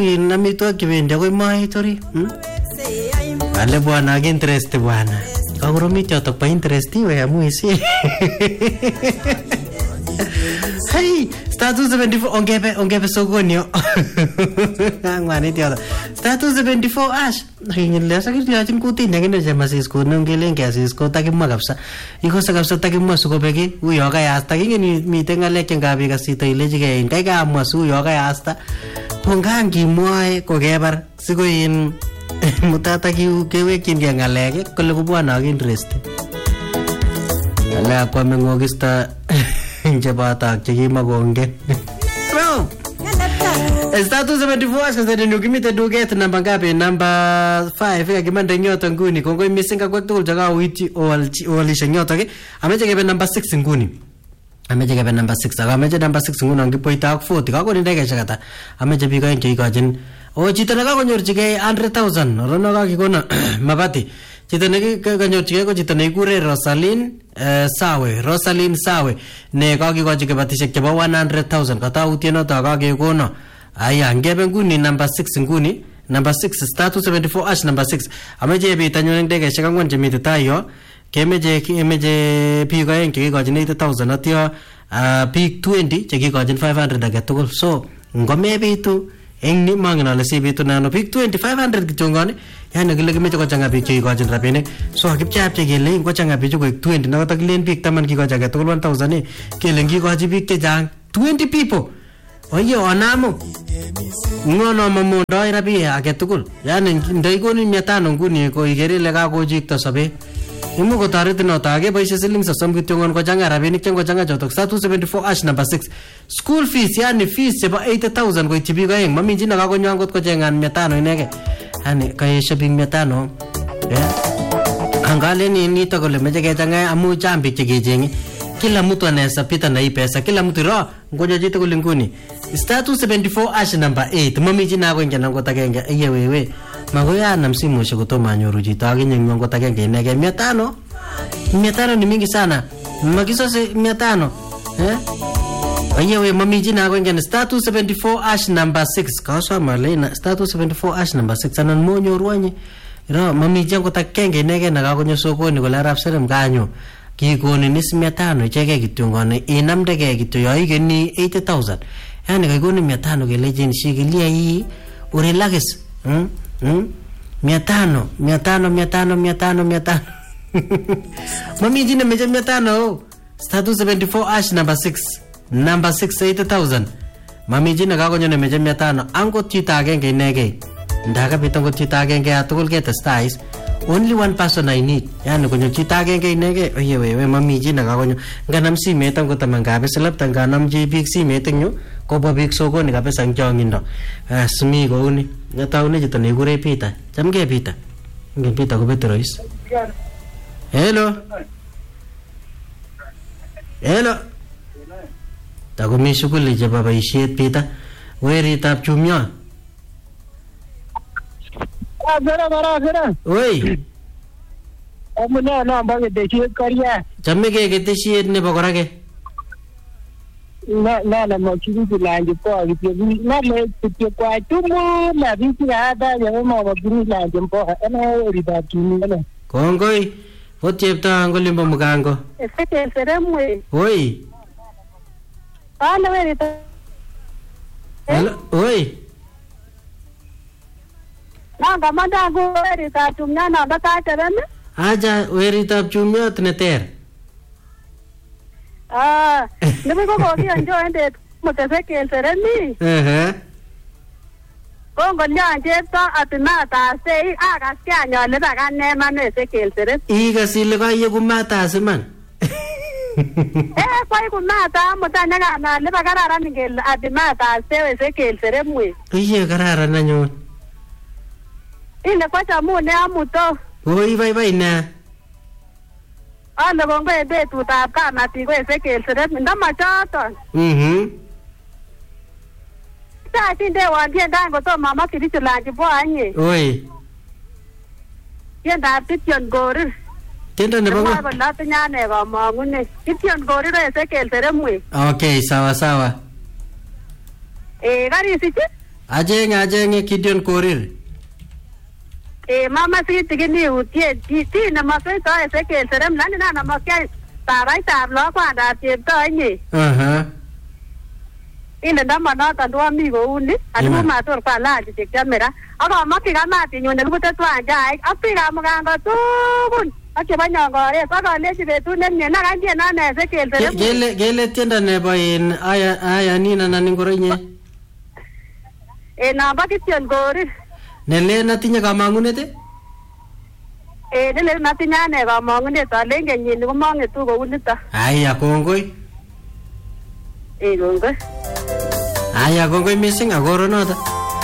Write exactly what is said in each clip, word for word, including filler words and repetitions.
Amitwogik chebendi akoi moet ori. Ale bwana ak interest bwana. Kakoromit yotok pa interest iwe amu isi. Hey, star two seventy-four ongebe ongebe sokoni yo. Ngwanit yotok. Star two seventy-four ash. Nakingilya sakit yachin kutit nekinde chemasis konem kelen keasis ko takimwa kabisa. Ikose kabisa takimwa sikobeki uyo kayasta. Kingen mite ngalek chengabi kasito ilechike kai kamwa su uyo kayasta. Kongan kimwae kokebar sikoin mutata kewekyin ke ngalek kole kubwana ak interest. Ala kwame ngokista cheboto ak chekimakongen. Bro. Star two seventy-four asante nukimite duket namba ngapi namba five yakimanda nyoto nguni kongoi missing kwa tugul jaga witi oalisha nyoto ke ameje kebe namba six nguni ameje kebe namba six aga ameje namba six nguni angipoita ak forty kako ni ndege shakata ameje biko enje ikajin o chito ne kakonyorchige one hundred thousand rono kakikona mabati chito ne kakonyorchige ko chito ne ikure Rosaline uh, Sawe Rosaline Sawe ne kakikochige batishek chebo one hundred thousand kata utieno to kakikono. Aya ngebe nguni number six nguni number six star two seventy-four ash number six ameje bitanyo ndege shaka ngwan jemite tayo kemeje kemeje piko yen kikikojin eighty thousand atyo uh, pik twenty chekikojin five hundred agetugul so ngome bitu engni mangina le sibitu nano pik twenty five hundred kichongani yani kile kimeje kochanga pik chekikojin rabinik so akipchap chekele ngochanga pik ko twenty nakatakilen pik taman kikoja agetugul one thousand kele ngikoji pik chechang twenty people. Oye onamo ngono mamondo irabi agetugul yani ndaikoni mia tano nguni ko igerele kakojikto sobe imu ko taretin otage boishe siling sosom kityongon ko changa rabinik chengo changa chotok star two seventy-four ash number six school fees yani fees chebo eighty thousand ko itibi ko eng mami jina kakonyo angot ko chengan mia tano inege yani kay shopping mia tano eh angale ni nito kole meje ke changa amu chambi chekejenge kila mtu anaweza pita na hii pesa kila mtu ro ngoja jite kule nguni star two seventy-four ash number eight mami jina yako ingia nango takenge iye wewe magoya na msimu shikutoma nyoru jito aginye ngongo takenge inege mia tano mia tano ni mingi sana magiso se mia tano eh iye wewe mami jina yako ingia star two seventy-four ash number six kaso malena star two seventy-four ash number six anan monyo ruanye ro mami jango takenge inege na kakonyo sokoni kola rap serem ganyo kikoni nis mia tano cheke kityongone inamdege kityo yo igeni eighty thousand yani kikoni mia tano kelejen shikilia hii urelax hm hm mia tano mia tano mia tano mia tano mia tano mami jina meje mia tano star two seventy-four ash number six number six eighty thousand mami jina kakonyone meje mia tano angot chito agenge inege ndaka bitongo chito agenge atukul ketestais only one person I need yani konyo chito agenge inege oye wewe mami jina kakonyo nganam simet ango tamangabe selapta nganam jibik simet engyo kobo bik sokoni kabisa ngjongindo asmi ko uni ngataune chito nekure Peter chamge Peter ngen Peter ko Petrois hello hello takomi shuguli chebo boisiet Peter weritab chumyo. Gara gara gara. Oi. Amune namba ketesiet Korea. Chame ke ketesiet nebo korake. Na na na mochiru kulanje kwa kityo. Na le kityo kwa tumu na visi hata ya mama buru lanje mpo. Ana ribatu ni. Kongoi. Otiepta ngolimbo mugango. Sete seremwe. Oi. Ana werita. Hello. Oi. Nanga mandangu werita tumnya namba katerane. Aja werita chumyot neter. Ah, nipo ko ko njo ende mutese kelsereni. Eh. Kongo nyanje ta atimata sei aga skanya le baga ne mane se kelseret. Iga sile ka ye kumata seman. Eh kwa kumata mutanya na le baga rara ngel atimata se se kelseret mwe. Iye karara nanyon. Ile kwa chamu ne amuto. Oi vai vai na. Ala bongo ebe tutab kama tigo se kelseret ndama chato. Mhm. Ta tinde wandie ndango to mama kiricho lanje bo anye. Oi. Yenda pition gori. Tenda ne bongo. Ba la tnya ne ba mangune. Pition gori re se kelseret mwe. Okay, sawa sawa. Eh gari sichi? Ajeng ajeng Gideon Korir. Eh mama si tigini utie ti ti na masai to Ezekiel serem nan na na makai tarai tab lo kwa da ti to ni. Aha. Ina ndama na ta ndo amigo uni adu ma to kwa la ti kamera. Aba makiga mati nyone lubuta twa jai apira muganga tu bun. Ake banyongo re saka leji betu nemne na kanje na na Ezekiel serem. Gele gele tienda ne boyin aya aya nina na ningorenye. Eh na bakityon Korir. Nele natinye kamangunet eh? Eh nele natinye ane kamangunet alenge nyini komangetu kou nito. Aya kongoi. Eh kongoi. Aya kongoi missing akoro noto.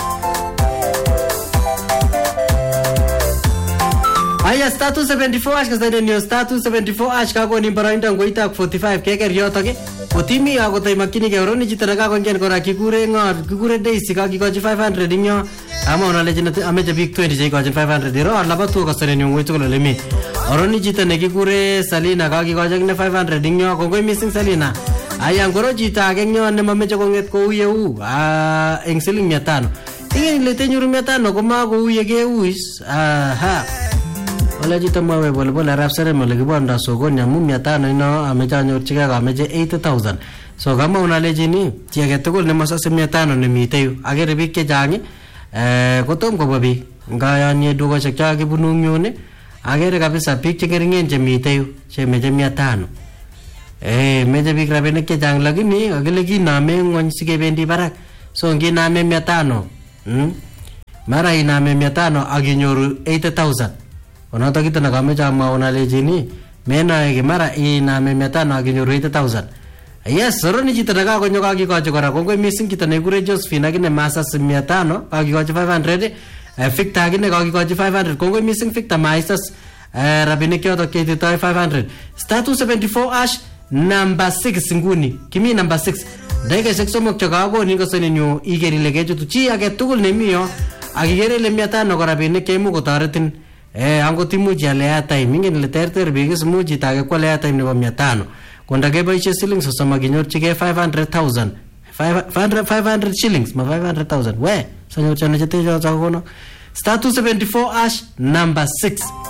Aya status seventy-four ash kasede news status seventy-four ash kakoni barainda ngoita forty-five keker yoto ke. Otimi akotai makini ke oroni chito nakakongen kora kikure ngor kikure Daisy kakikochi five hundred inyo. Ama unaleje ameje big twenty chekikochi five hundred iro alabatu kasede news ngoito kole mi. Oroni chito nekikure Salina kakikochi ne five hundred inyo kongoi missing Salina. Aya ngoro chito age nyo ne mameche konget kou yeu ah eng siling mia tano. Ingeni lete nyuru mia tano koma kou yeke uis. Aha. Wala jito mwawe bole bole rap sere mole kibwanda sokoni amu mia tano ino ameche anyorchike kameche eighty thousand. So kama unaleje ni chi age tugul nemasase mia tano nemite yu agere biik chechang eh kotom kobwa biik ngayanie dukoshek chakibunu ng'yone agere kabisa biik chengeringen chemite yu chemeche mia tano. Eh meche biik rabinik chechang lakini akile kiname ng'ony sikebendi barak. So nginame mia tano hmm? Mara iname mia tano akinyoru eighty thousand. Onoto kita nakamecha amwa unaleje ni mena ke mara iname mia tano akinyoru eighty thousand. Yes, soroni chito nakakonyo kakikochi kora kongoi missing chito nekure Josephine akine masas mia tano kakikochi five hundred. Eh, Victor akine kakikochi five hundred. Kongoi missing Victor maisas eh, rabinik choto keititoi five hundred. Status seventy-four ash number six nguni. Kimi number six. Dakikaishek somok chekakoni koseni nyu iker ile kechutu chi age tugul nemiyo akikere ile mia tano ko rabinik cheimuch kotoretin. Eh angot imuch iale airtime ingen ile terter biik isimuch chito age kwale airtime nebo mia tano. Kondakeboishe siling sosom akinyorchigei five hundred thousand. five hundred shillings ma five hundred thousand. We sanyorchane chete choto kono. Status seventy-four ash number six.